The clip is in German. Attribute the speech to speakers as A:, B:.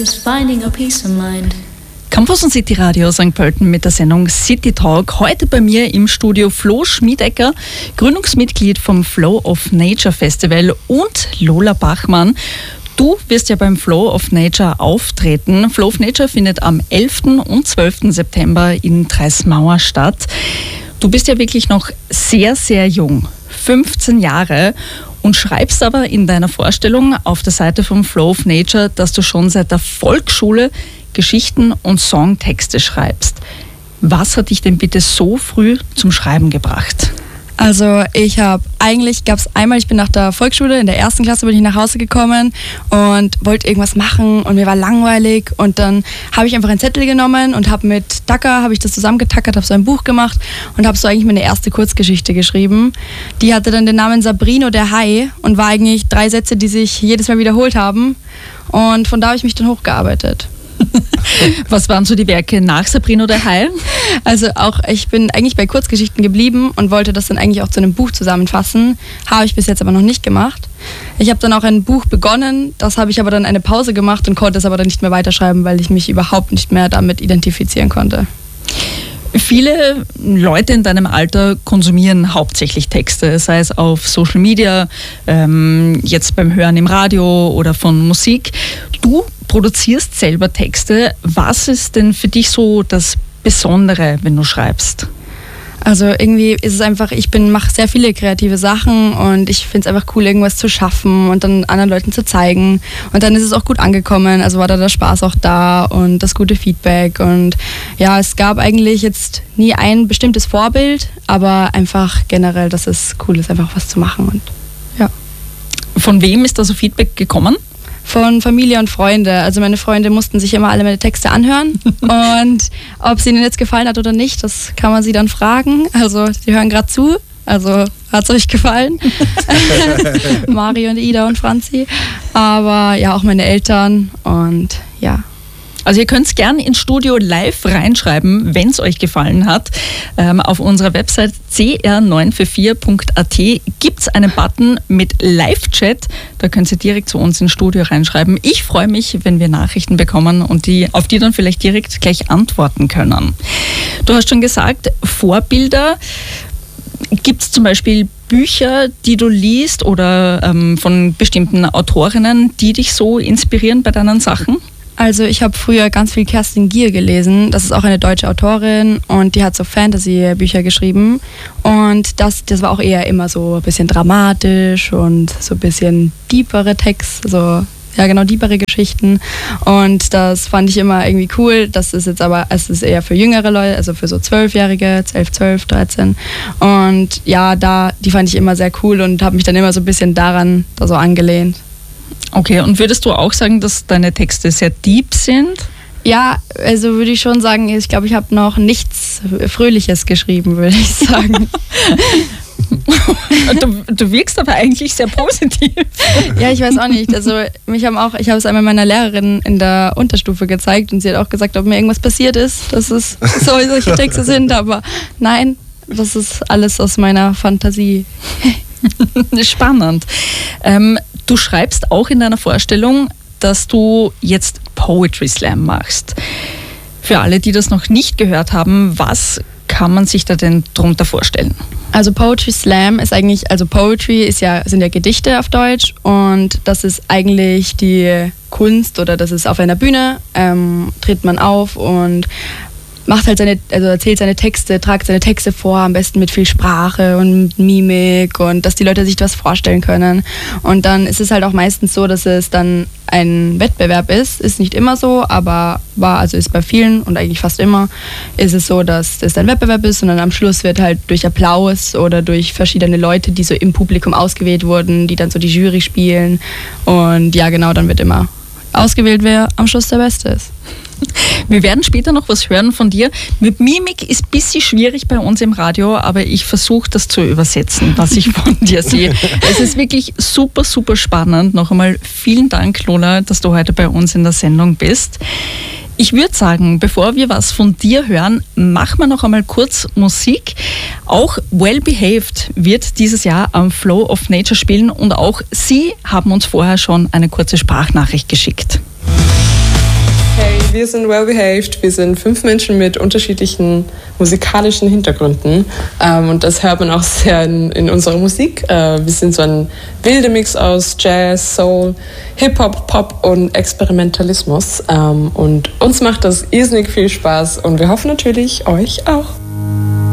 A: is finding a peace of mind.
B: Campus und City Radio St. Pölten mit der Sendung City Talk. Heute bei mir im Studio Flo Schmiedecker, Gründungsmitglied vom Flow of Nature Festival, und Lola Bachmann. Du wirst ja beim Flow of Nature auftreten. Flow of Nature findet am 11. und 12. September in Treismauer statt. Du bist ja wirklich noch sehr, sehr jung, 15 Jahre, und schreibst aber in deiner Vorstellung auf der Seite vom Flow of Nature, dass du schon seit der Volksschule Geschichten und Songtexte schreibst. Was hat dich denn bitte so früh zum Schreiben gebracht?
C: Also gab es einmal, ich bin nach der Volksschule, in der 1. Klasse bin ich nach Hause gekommen und wollte irgendwas machen und mir war langweilig, und dann habe ich einfach einen Zettel genommen und habe mit Tacker, das zusammengetackert, habe so ein Buch gemacht und habe so eigentlich meine erste Kurzgeschichte geschrieben. Die hatte dann den Namen Sabrino der Hai und war eigentlich 3 Sätze, die sich jedes Mal wiederholt haben, und von da habe ich mich dann hochgearbeitet.
B: Was waren so die Werke nach Sabrino der Hai?
C: Also ich bin eigentlich bei Kurzgeschichten geblieben und wollte das dann eigentlich auch zu einem Buch zusammenfassen. Habe ich bis jetzt aber noch nicht gemacht. Ich habe dann auch ein Buch begonnen, das habe ich aber dann eine Pause gemacht und konnte es aber dann nicht mehr weiterschreiben, weil ich mich überhaupt nicht mehr damit identifizieren konnte.
B: Viele Leute in deinem Alter konsumieren hauptsächlich Texte, sei es auf Social Media, jetzt beim Hören im Radio oder von Musik. Du produzierst selber Texte. Was ist denn für dich so das Besondere, wenn du schreibst?
C: Also irgendwie ist es einfach, mache sehr viele kreative Sachen und ich finde es einfach cool, irgendwas zu schaffen und dann anderen Leuten zu zeigen. Und dann ist es auch gut angekommen, also war da der Spaß auch da und das gute Feedback. Und ja, es gab eigentlich jetzt nie ein bestimmtes Vorbild, aber einfach generell, dass es cool ist, einfach was zu machen. Und ja.
B: Von wem ist da so Feedback gekommen?
C: Von Familie und Freunde. Also meine Freunde mussten sich immer alle meine Texte anhören und ob es ihnen jetzt gefallen hat oder nicht, das kann man sie dann fragen. Also die hören gerade zu. Also hat es euch gefallen? Mario und Ida und Franzi. Aber ja, auch meine Eltern und ja.
B: Also ihr könnt es gerne ins Studio live reinschreiben, wenn es euch gefallen hat. Auf unserer Website cr944.at gibt es einen Button mit Live-Chat. Da könnt ihr direkt zu uns ins Studio reinschreiben. Ich freue mich, wenn wir Nachrichten bekommen und auf die dann vielleicht direkt gleich antworten können. Du hast schon gesagt, Vorbilder. Gibt es zum Beispiel Bücher, die du liest oder von bestimmten Autorinnen, die dich so inspirieren bei deinen Sachen?
C: Also ich habe früher ganz viel Kerstin Gier gelesen. Das ist auch eine deutsche Autorin und die hat so Fantasy-Bücher geschrieben. Und das war auch eher immer so ein bisschen dramatisch und so ein bisschen deepere Texte, deepere Geschichten. Und das fand ich immer irgendwie cool. Das ist jetzt aber, es ist eher für jüngere Leute, also für so 12-Jährige, 11, 12, 13. Und ja, die fand ich immer sehr cool und habe mich dann immer so ein bisschen daran da so angelehnt.
B: Okay, und würdest du auch sagen, dass deine Texte sehr deep sind?
C: Ja, also würde ich schon sagen, ich glaube, ich habe noch nichts Fröhliches geschrieben, würde ich sagen.
B: Du wirkst aber eigentlich sehr positiv.
C: Ja, ich weiß auch nicht. Also ich habe es einmal meiner Lehrerin in der Unterstufe gezeigt und sie hat auch gesagt, ob mir irgendwas passiert ist, dass es solche Texte sind, aber nein, das ist alles aus meiner Fantasie.
B: Spannend. Du schreibst auch in deiner Vorstellung, dass du jetzt Poetry Slam machst. Für alle, die das noch nicht gehört haben, was kann man sich da denn drunter vorstellen?
C: Also Poetry Slam ist eigentlich, also Poetry sind ja Gedichte auf Deutsch, und das ist eigentlich die Kunst, oder das ist auf einer Bühne, tritt man auf und macht halt erzählt seine Texte, tragt seine Texte vor, am besten mit viel Sprache und Mimik, und dass die Leute sich das vorstellen können. Und dann ist es halt auch meistens so, dass es dann ein Wettbewerb ist nicht immer so, aber ist bei vielen und eigentlich fast immer, ist es so, dass es ein Wettbewerb ist, und dann am Schluss wird halt durch Applaus oder durch verschiedene Leute, die so im Publikum ausgewählt wurden, die dann so die Jury spielen, und ja genau, dann wird immer ausgewählt, wer am Schluss der Beste ist.
B: Wir werden später noch was hören von dir. Mit Mimik ist ein bisschen schwierig bei uns im Radio, aber ich versuche das zu übersetzen, was ich von dir sehe. Es ist wirklich super, super spannend. Noch einmal vielen Dank, Lola, dass du heute bei uns in der Sendung bist. Ich würde sagen, bevor wir was von dir hören, machen wir noch einmal kurz Musik. Auch Well Behaved wird dieses Jahr am Flow of Nature spielen, und auch sie haben uns vorher schon eine kurze Sprachnachricht geschickt.
D: wir sind Well Behaved. Wir sind 5 Menschen mit unterschiedlichen musikalischen Hintergründen. Und das hört man auch sehr in unserer Musik. Wir sind so ein wilder Mix aus Jazz, Soul, Hip-Hop, Pop und Experimentalismus. Und uns macht das irrsinnig viel Spaß und wir hoffen natürlich euch auch.